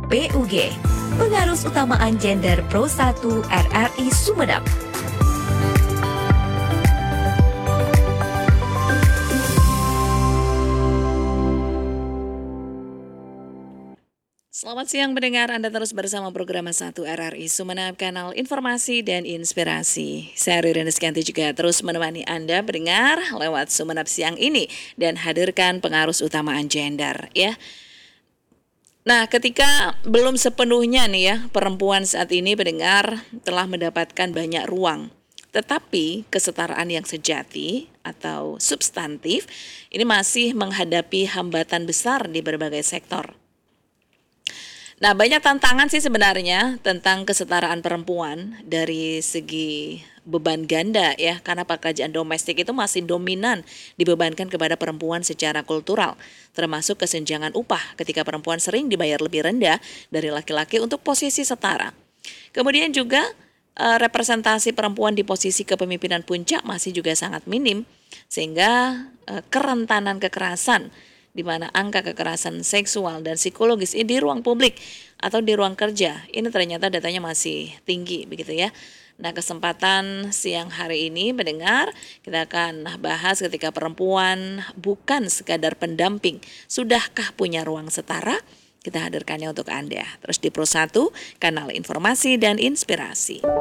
PUG, Pengarus Utamaan Gender Pro 1 RRI Sumeneb. Selamat siang pendengar, Anda terus bersama program 1 RRI Sumeneb, kanal informasi dan inspirasi. Saya Riri Rizkyanti juga terus menemani Anda pendengar lewat Sumeneb siang ini dan hadirkan pengarus utamaan gender ya. Nah, ketika belum sepenuhnya nih ya, perempuan saat ini pendengar telah mendapatkan banyak ruang. Tetapi kesetaraan yang sejati atau substantif ini masih menghadapi hambatan besar di berbagai sektor. Nah, banyak tantangan sih sebenarnya tentang kesetaraan perempuan dari segi beban ganda ya, karena pekerjaan domestik itu masih dominan dibebankan kepada perempuan secara kultural, termasuk kesenjangan upah ketika perempuan sering dibayar lebih rendah dari laki-laki untuk posisi setara. Kemudian juga representasi perempuan di posisi kepemimpinan puncak masih juga sangat minim, sehingga kerentanan kekerasan di mana angka kekerasan seksual dan psikologis di ruang publik atau di ruang kerja ini ternyata datanya masih tinggi begitu ya. Nah, kesempatan siang hari ini mendengar kita akan bahas ketika perempuan bukan sekadar pendamping, sudahkah punya ruang setara? Kita hadirkannya untuk Anda. Terus di Pro 1, kanal informasi dan inspirasi.